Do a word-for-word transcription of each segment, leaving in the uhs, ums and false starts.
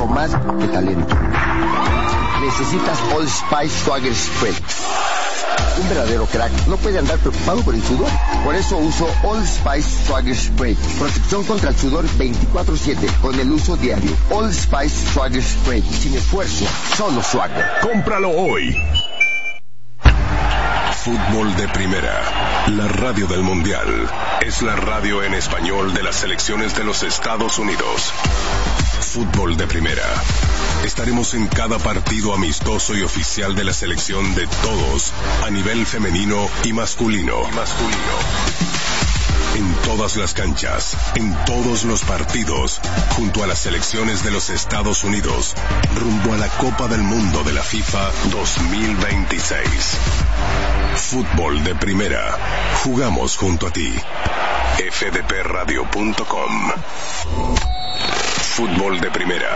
algo más que talento. Necesitas Old Spice Swagger Spray. Un verdadero crack no puede andar preocupado por el sudor. Por eso uso Old Spice Swagger Spray. Protección contra el sudor veinticuatro siete con el uso diario. Old Spice Swagger Spray. Sin esfuerzo, solo swagger. ¡Cómpralo hoy! Fútbol de Primera, la radio del Mundial. Es la radio en español de las selecciones de los Estados Unidos. Fútbol de Primera. Estaremos en cada partido amistoso y oficial de la selección de todos, a nivel femenino y masculino. Y masculino. En todas las canchas, en todos los partidos, junto a las selecciones de los Estados Unidos, rumbo a la Copa del Mundo de la FIFA dos mil veintiséis. Fútbol de Primera. Jugamos junto a ti. F D P radio punto com. Fútbol de Primera.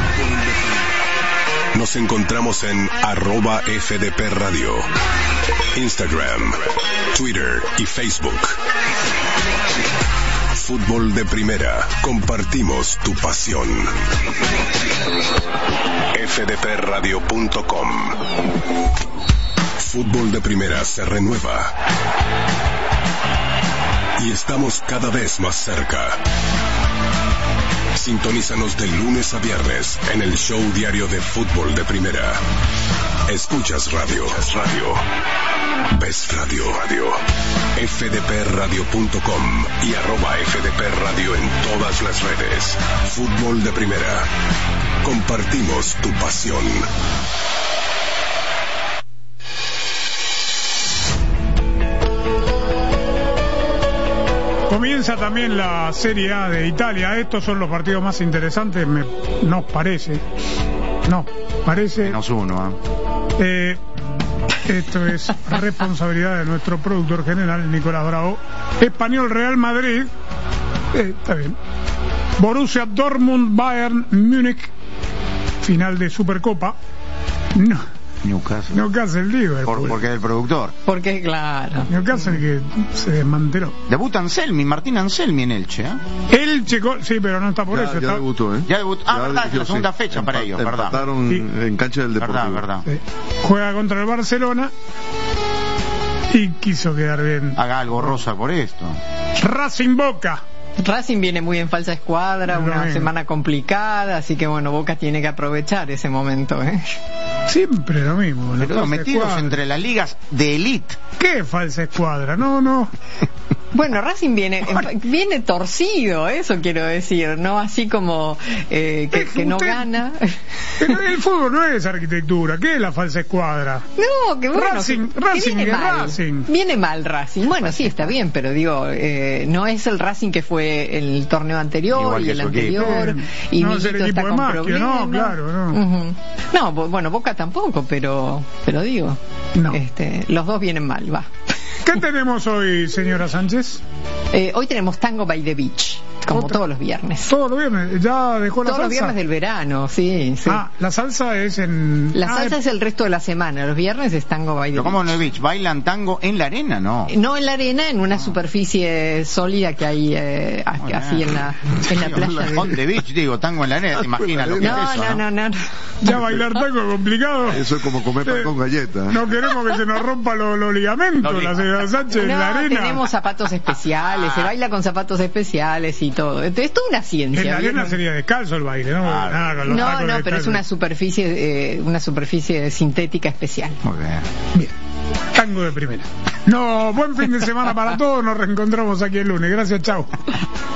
Nos encontramos en arroba F D P Radio, Instagram, Twitter y Facebook. Fútbol de Primera. Compartimos tu pasión. F D P radio punto com. Fútbol de Primera se renueva. Y estamos cada vez más cerca. Sintonízanos de lunes a viernes en el show diario de Fútbol de Primera. Escuchas radio. Radio. Ves radio. Radio. F D P radio punto com y arroba F D P Radio en todas las redes. Fútbol de Primera. Compartimos tu pasión. Comienza también la Serie A de Italia. Estos son los partidos más interesantes, me, nos parece. No, parece. Menos uno, ¿eh? Eh, esto es responsabilidad de nuestro productor general, Nicolás Bravo. Español Real Madrid. Eh, está bien. Borussia Dortmund Bayern Múnich. Final de Supercopa. No. Newcastle. Newcastle, Liverpool. Por, porque es el productor. Porque, claro. Newcastle que se desmanteló. Debuta Anselmi, Martín Anselmi en Elche, ¿eh? Elche, sí, pero no está por ya, eso. Ya está... debutó, ¿eh? Ya debutó. Ah, ya verdad, es la segunda sí. fecha Empa- para ellos, verdad. Empataron Sí. en cancha del Deportivo. Verdad, verdad. Sí. Juega contra el Barcelona y quiso quedar bien. Haga algo rosa por esto. Racing Boca. Racing viene muy en falsa escuadra, Lo una mismo. semana complicada, así que bueno, Boca tiene que aprovechar ese momento, ¿eh? Siempre lo mismo. la Pero falsa metidos escuadra. entre las ligas de elite. ¿Qué falsa escuadra? No, no. Bueno, Racing viene viene torcido, eso quiero decir, no así como eh, que, que no Usted- gana. Pero el fútbol no es arquitectura. ¿Qué es la falsa escuadra? No, que bueno, Racing- que, Racing que viene es mal. Racing. Viene mal Racing. Bueno, sí, está bien, pero digo, eh, no es el Racing que fue el torneo anterior Igual y que el su anterior. equipo. Y No es el Milito equipo está de con Maschio, problemas. no, claro, no. Ujú. No, bo- bueno, Boca tampoco, pero pero digo, No. este, los dos vienen mal, va. ¿Qué tenemos hoy, señora Sánchez? Eh, hoy tenemos Tango by the Beach, como Otra. todos los viernes. Todos los viernes. ¿Ya dejó la Todos los salsa? viernes del verano, sí, sí. Ah, la salsa es en... La ah, salsa es el resto de la semana, los viernes es Tango by the Pero ¿cómo Beach. en el beach? ¿Bailan tango en la arena? No. No en la arena, en una superficie sólida que hay eh, a- Bueno. así en la, en la playa. On De... the beach, digo, tango en la arena. ¿Te imaginas lo que No, es eso? no, no, no, no. Ya bailar tango es complicado. Eso es como comer pan Eh, con galletas. No queremos que se nos rompa los los ligamentos, Los la señora Sánchez, en la No, arena. tenemos zapatos especiales, se baila con zapatos especiales y todo. Entonces, es toda una ciencia. En la arena ¿vieron? sería descalzo el baile, ¿no? Ah, Nada, con los No, tacos no, pero es descalzos. una superficie, eh, una superficie sintética especial. Muy bien. Bien, tango de primera. No, buen fin de semana para todos, nos reencontramos aquí el lunes. Gracias, chao.